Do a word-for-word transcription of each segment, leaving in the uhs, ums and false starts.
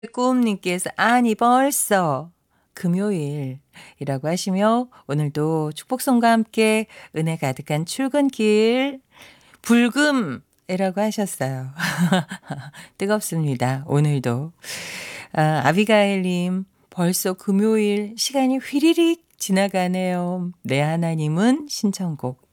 꿈님께서 아니 벌써 금요일이라고 하시며 오늘도 축복송과 함께 은혜 가득한 출근길 불금이라고 하셨어요. 뜨겁습니다. 오늘도. 아, 아비가일님 벌써 금요일 시간이 휘리릭 지나가네요. 내 하나님은 신청곡.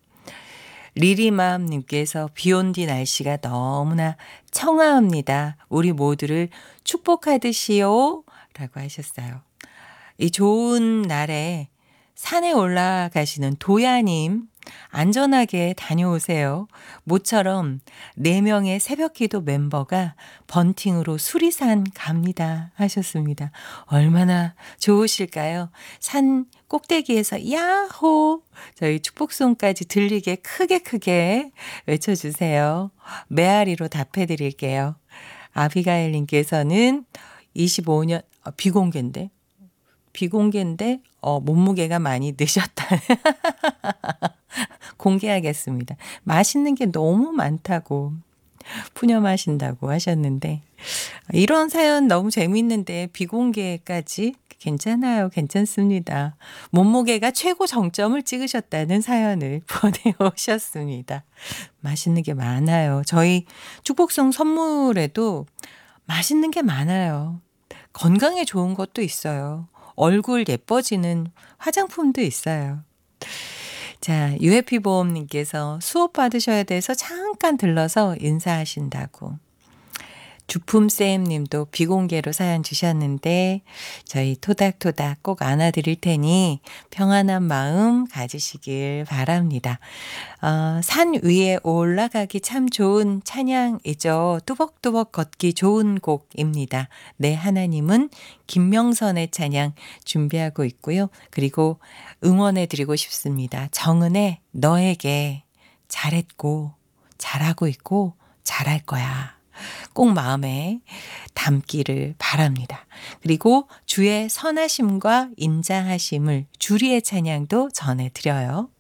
리리맘님께서 비온 뒤 날씨가 너무나 청아합니다. 우리 모두를 축복하듯이요. 라고 하셨어요. 이 좋은 날에 산에 올라가시는 도야님 안전하게 다녀오세요. 모처럼 네 명의 새벽기도 멤버가 번팅으로 수리산 갑니다 하셨습니다. 얼마나 좋으실까요? 산 꼭대기에서 야호 저희 축복송까지 들리게 크게 크게 외쳐주세요. 메아리로 답해드릴게요. 아비가일님께서는 이십오 년 어, 비공개인데 비공개인데 어, 몸무게가 많이 느셨다. 공개하겠습니다. 맛있는 게 너무 많다고 푸념하신다고 하셨는데 이런 사연 너무 재밌는데 비공개까지 괜찮아요. 괜찮습니다. 몸무게가 최고 정점을 찍으셨다는 사연을 보내오셨습니다. 맛있는 게 많아요. 저희 축복송 선물에도 맛있는 게 많아요. 건강에 좋은 것도 있어요. 얼굴 예뻐지는 화장품도 있어요. 자, 유해피 보험님께서 수업 받으셔야 돼서 잠깐 들러서 인사하신다고. 주품쌤 님도 비공개로 사연 주셨는데 저희 토닥토닥 꼭 안아드릴 테니 평안한 마음 가지시길 바랍니다. 어, 산 위에 올라가기 참 좋은 찬양이죠. 뚜벅뚜벅 걷기 좋은 곡입니다. 내 하나님은 김명선의 찬양 준비하고 있고요. 그리고 응원해 드리고 싶습니다. 정은의 너에게 잘했고 잘하고 있고 잘할 거야. 꼭 마음에 담기를 바랍니다. 그리고 주의 선하심과 인자하심을 주리의 찬양도 전해드려요.